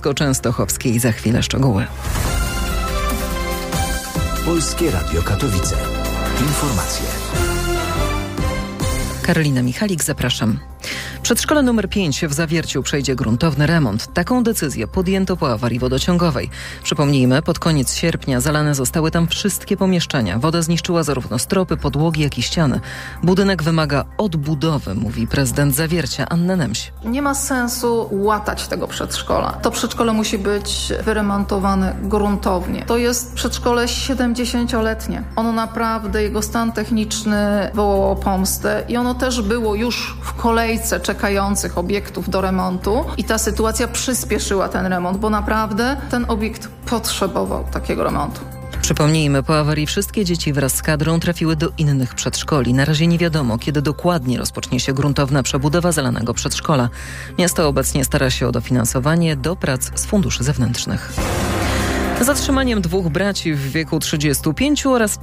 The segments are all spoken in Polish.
Krakowsko-Częstochowskiej. Za chwilę szczegóły. Polskie Radio Katowice. Informacje. Karolina Michalik, zapraszam. Przedszkole nr 5 w Zawierciu przejdzie gruntowny remont. Taką decyzję podjęto po awarii wodociągowej. Przypomnijmy, pod koniec sierpnia zalane zostały tam wszystkie pomieszczenia. Woda zniszczyła zarówno stropy, podłogi, jak i ściany. Budynek wymaga odbudowy, mówi prezydent Zawiercia Anna Nemś. Nie ma sensu łatać tego przedszkola. To przedszkole musi być wyremontowane gruntownie. To jest przedszkole 70-letnie. Ono naprawdę, jego stan techniczny wołał o pomstę i ono też było już w kolejce czekających obiektów do remontu i ta sytuacja przyspieszyła ten remont, bo naprawdę ten obiekt potrzebował takiego remontu. Przypomnijmy, po awarii wszystkie dzieci wraz z kadrą trafiły do innych przedszkoli. Na razie nie wiadomo, kiedy dokładnie rozpocznie się gruntowna przebudowa zalanego przedszkola. Miasto obecnie stara się o dofinansowanie do prac z funduszy zewnętrznych. Zatrzymaniem 2 braci w wieku 35 oraz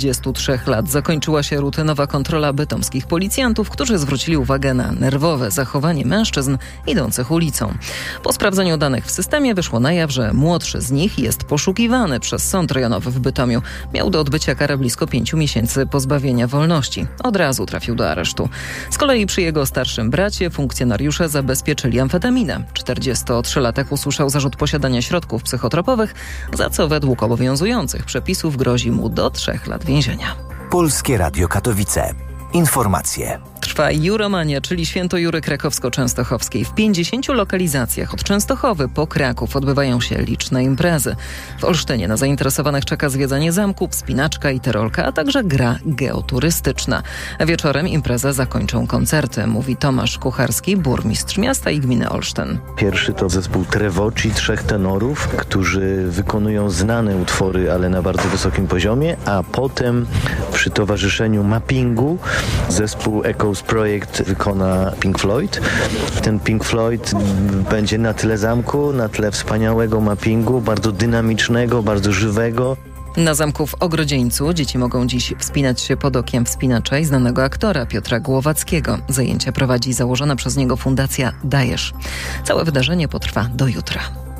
43 lat zakończyła się rutynowa kontrola bytomskich policjantów, którzy zwrócili uwagę na nerwowe zachowanie mężczyzn idących ulicą. Po sprawdzeniu danych w systemie wyszło na jaw, że młodszy z nich jest poszukiwany przez Sąd Rejonowy w Bytomiu. Miał do odbycia karę blisko 5 miesięcy pozbawienia wolności. Od razu trafił do aresztu. Z kolei przy jego starszym bracie funkcjonariusze zabezpieczyli amfetaminę. 43-latek usłyszał zarzut posiadania środków psychotropowych, za co według obowiązujących przepisów grozi mu do 3 lat więzienia. Polskie Radio Katowice. Informacje. Trwa Juromania, czyli Święto Jury Krakowsko-Częstochowskiej. W 50 lokalizacjach od Częstochowy po Kraków odbywają się liczne imprezy. W Olsztynie na zainteresowanych czeka zwiedzanie zamku, wspinaczka i tyrolka, a także gra geoturystyczna. Wieczorem imprezę zakończą koncerty, mówi Tomasz Kucharski, burmistrz miasta i gminy Olsztyn. Pierwszy to zespół Trevoci, 3 tenorów, którzy wykonują znane utwory, ale na bardzo wysokim poziomie, a potem przy towarzyszeniu mappingu zespół Echoes Projekt wykona Pink Floyd. Ten Pink Floyd będzie na tle zamku, na tle wspaniałego mappingu, bardzo dynamicznego, bardzo żywego. Na zamku w Ogrodzieńcu dzieci mogą dziś wspinać się pod okiem wspinacza i znanego aktora Piotra Głowackiego. Zajęcia prowadzi założona przez niego fundacja Dajesz. Całe wydarzenie potrwa do jutra.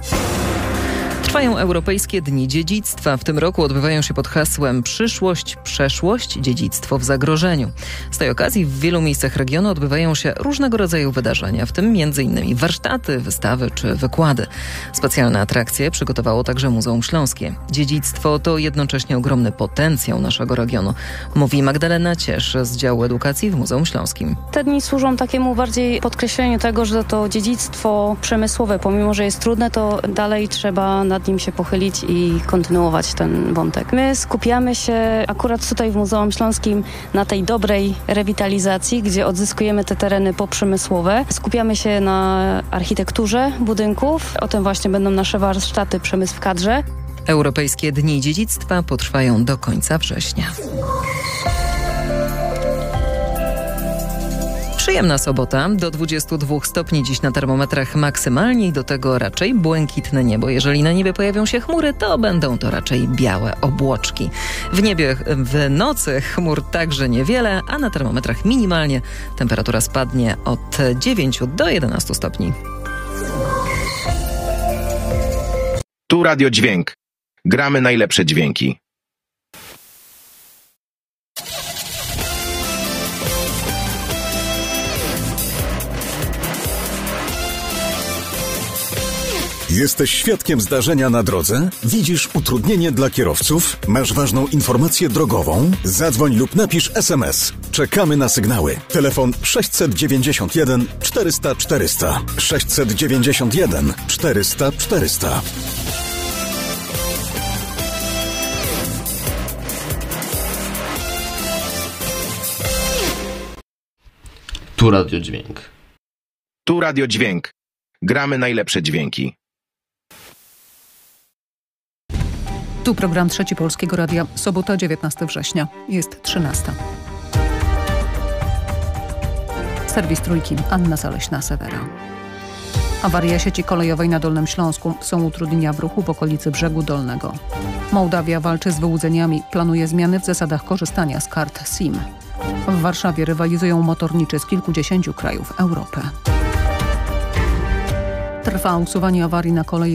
Trwają Europejskie Dni Dziedzictwa. W tym roku odbywają się pod hasłem Przyszłość, przeszłość, dziedzictwo w zagrożeniu. Z tej okazji w wielu miejscach regionu odbywają się różnego rodzaju wydarzenia, w tym m.in. warsztaty, wystawy czy wykłady. Specjalne atrakcje przygotowało także Muzeum Śląskie. Dziedzictwo to jednocześnie ogromny potencjał naszego regionu, mówi Magdalena Ciesz z działu edukacji w Muzeum Śląskim. Te dni służą takiemu bardziej podkreśleniu tego, że to dziedzictwo przemysłowe, pomimo że jest trudne, to dalej trzeba nad nim się pochylić i kontynuować ten wątek. My skupiamy się akurat tutaj w Muzeum Śląskim na tej dobrej rewitalizacji, gdzie odzyskujemy te tereny poprzemysłowe. Skupiamy się na architekturze budynków. O tym właśnie będą nasze warsztaty Przemysł w kadrze. Europejskie Dni Dziedzictwa potrwają do końca września. Przyjemna sobota, do 22 stopni dziś na termometrach maksymalnie i do tego raczej błękitne niebo. Jeżeli na niebie pojawią się chmury, to będą to raczej białe obłoczki. W niebie w nocy chmur także niewiele, a na termometrach minimalnie temperatura spadnie od 9 do 11 stopni. Tu Radio Dźwięk. Gramy najlepsze dźwięki. Jesteś świadkiem zdarzenia na drodze? Widzisz utrudnienie dla kierowców? Masz ważną informację drogową? Zadzwoń lub napisz SMS. Czekamy na sygnały. Telefon 691 400 400. 691 400 400. Tu Radio Dźwięk. Tu Radio Dźwięk. Gramy najlepsze dźwięki. Tu program Trzeci Polskiego Radia. Sobota, 19 września. Jest 13. Serwis Trójki. Anna Zaleśna-Sewera. Awaria sieci kolejowej na Dolnym Śląsku. Są utrudnienia w ruchu w okolicy Brzegu Dolnego. Mołdawia walczy z wyłudzeniami. Planuje zmiany w zasadach korzystania z kart SIM. W Warszawie rywalizują motorniczy z kilkudziesięciu krajów Europy. Trwa usuwanie awarii na kolei